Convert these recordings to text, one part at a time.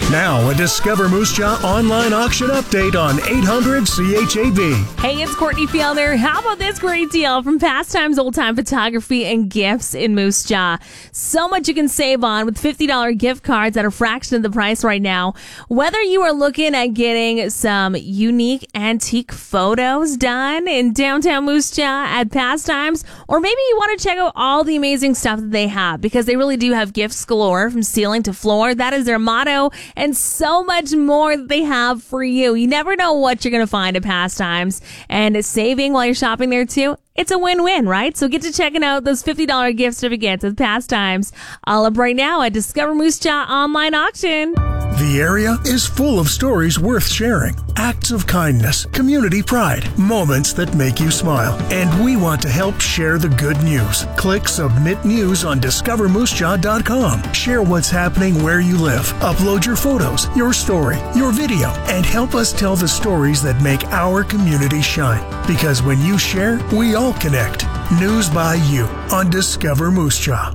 Now, a Discover Moose Jaw online auction update on 800 CHAB. Hey, it's Courtney Fielder. How about this great deal from Pastimes Old Time Photography and Gifts in Moose Jaw? So much you can save on with $50 gift cards at a fraction of the price right now. Whether you are looking at getting some unique antique photos done in downtown Moose Jaw at Pastimes, or maybe you want to check out all the amazing stuff that they have, because they really do have gifts galore from ceiling to floor. That is their motto, and so much more that they have for you. You never know what you're going to find at Pastimes, and saving while you're shopping there too. It's a win-win, right? So get to checking out those $50 gift certificates at Pastimes. All up right now at Discover Moose Jaw online auction. The area is full of stories worth sharing, acts of kindness, community pride, moments that make you smile. And we want to help share the good news. Click Submit News on discovermoosejaw.com. Share what's happening where you live. Upload your photos, your story, your video, and help us tell the stories that make our community shine. Because when you share, we all connect. News by you on Discover Moose Jaw.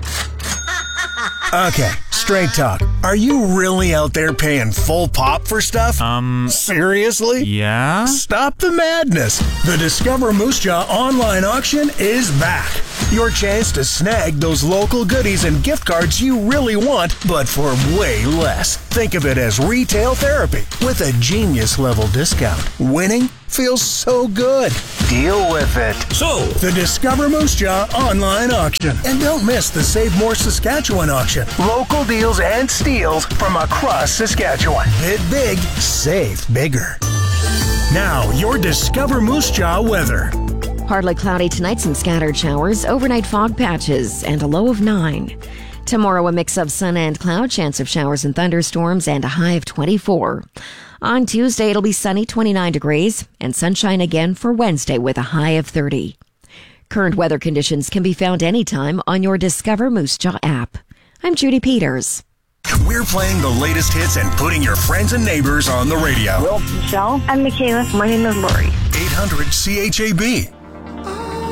Okay, straight talk. Are you really out there paying full pop for stuff? Seriously? Yeah? Stop the madness. The Discover Moose Jaw online auction is back. Your chance to snag those local goodies and gift cards you really want, but for way less. Think of it as retail therapy with a genius level discount. Winning feels so good. Deal with it. So, the Discover Moose Jaw online auction. And don't miss the Save More Saskatchewan auction. Local deals and steals from across Saskatchewan. Bid big, save bigger. Now, your Discover Moose Jaw weather. Partly cloudy tonight, some scattered showers, overnight fog patches, and a low of 9. Tomorrow, a mix of sun and cloud, chance of showers and thunderstorms, and a high of 24. On Tuesday, it'll be sunny, 29 degrees, and sunshine again for Wednesday with a high of 30. Current weather conditions can be found anytime on your Discover Moose Jaw app. I'm Judy Peters. We're playing the latest hits and putting your friends and neighbors on the radio. Michelle. I'm Michaela. My name is Lori. 800 CHAB.